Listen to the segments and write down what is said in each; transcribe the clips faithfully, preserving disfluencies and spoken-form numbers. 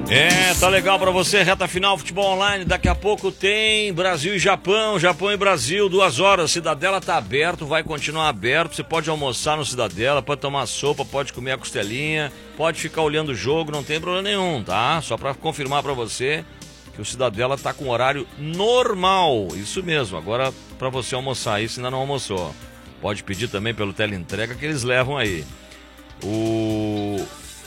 É, tá legal pra você, reta final, futebol online, daqui a pouco tem Brasil e Japão, Japão e Brasil, duas horas, Cidadela tá aberto, vai continuar aberto, você pode almoçar no Cidadela, pode tomar sopa, pode comer a costelinha, pode ficar olhando o jogo, não tem problema nenhum, tá? Só pra confirmar pra você que o Cidadela tá com horário normal, isso mesmo, agora pra você almoçar aí, se ainda não almoçou, pode pedir também pelo teleentrega que eles levam aí. O...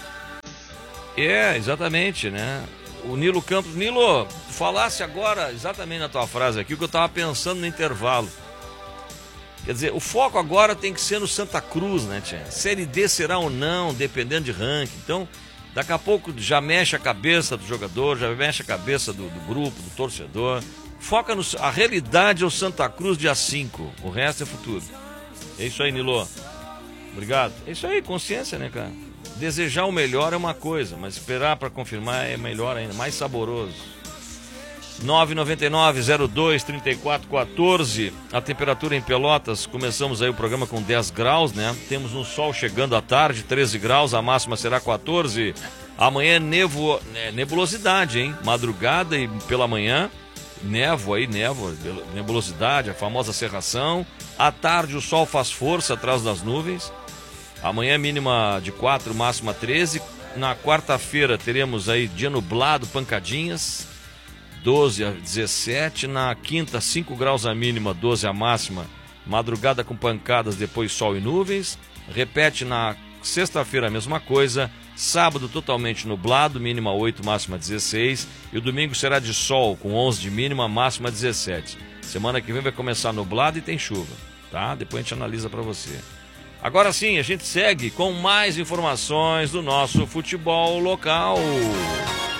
É, exatamente, né? O Nilo Campos... Nilo, tu falasse agora exatamente na tua frase aqui o que eu tava pensando no intervalo. Quer dizer, o foco agora tem que ser no Santa Cruz, né, tia? Série D será ou não, dependendo de ranking. Então, daqui a pouco já mexe a cabeça do jogador, já mexe a cabeça do, do grupo, do torcedor. Foca no... A realidade é o Santa Cruz dia cinco, o resto é futuro. É isso aí, Nilo. Obrigado. É isso aí, consciência, né, cara? Desejar o melhor é uma coisa, mas esperar para confirmar é melhor ainda, mais saboroso. nove nove nove, zero dois, três quatro um quatro. A temperatura em Pelotas, começamos aí o programa com dez graus, né? Temos um sol chegando à tarde, treze graus, a máxima será quatorze. Amanhã nevo, nebulosidade, hein? Madrugada e pela manhã, névoa aí, névoa, nebulosidade, a famosa cerração. À tarde o sol faz força atrás das nuvens. Amanhã mínima de quatro, máxima treze. Na quarta-feira teremos aí dia nublado, pancadinhas, doze a dezessete. Na quinta, cinco graus a mínima, doze a máxima. Madrugada com pancadas, depois sol e nuvens. Repete na sexta-feira a mesma coisa. Sábado totalmente nublado, mínima oito, máxima dezesseis. E o domingo será de sol, com onze de mínima, máxima dezessete. Semana que vem vai começar nublado e tem chuva, tá? Depois a gente analisa para você. Agora sim, a gente segue com mais informações do nosso futebol local.